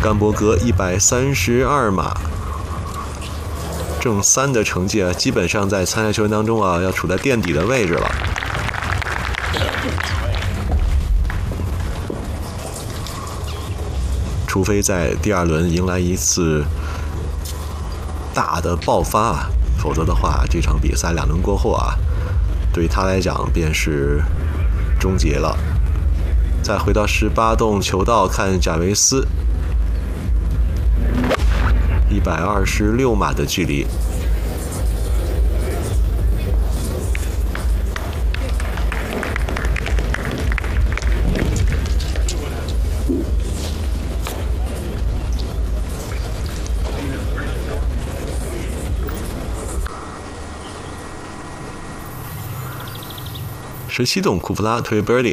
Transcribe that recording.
甘伯格132码，正3的成绩啊，基本上在参赛球员当中啊，要处在垫底的位置了。除非在第2轮迎来一次大的爆发啊，否则的话，这场比赛2轮过后啊，对于他来讲便是终结了。再回到18洞球道看贾维斯，126码的距离。17洞库夫拉推 birdie。